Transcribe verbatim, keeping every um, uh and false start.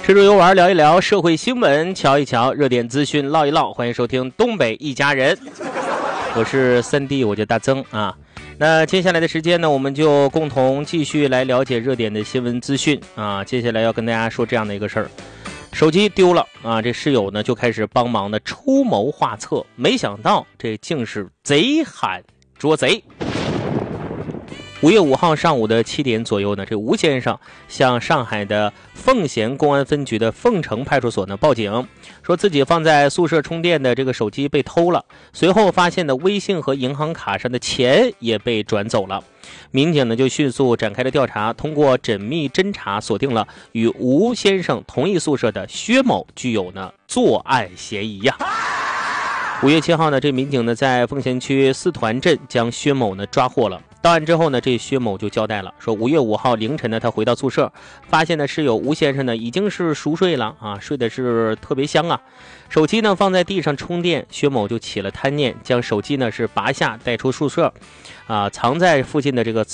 吃住游玩聊一聊社会新闻，瞧一瞧热点资讯，唠一唠。欢迎收听东北一家人，我是三弟，我叫大曾啊。那接下来的时间呢，我们就共同继续来了解热点的新闻资讯啊。接下来要跟大家说这样的一个事儿，手机丢了啊，这室友呢就开始帮忙的出谋划策，没想到这竟是贼喊捉贼。五月五号上午的七点左右呢，这吴先生向上海的奉贤公安分局的凤城派出所呢报警，说自己放在宿舍充电的这个手机被偷了，随后发现的微信和银行卡上的钱也被转走了。民警呢就迅速展开了调查，通过缜密侦查锁定了与吴先生同一宿舍的薛某具有呢作案嫌疑呀。五月七号呢，这民警呢在奉贤区四团镇将薛某呢抓获了。到案之后呢，这薛某就交代了，说五月五号凌晨呢，他回到宿舍，发现呢室友吴先生呢已经是熟睡了啊，睡的是特别香啊。手机呢放在地上充电，薛某就起了贪念，将手机呢是拔下带出宿舍，啊，藏在附近的这个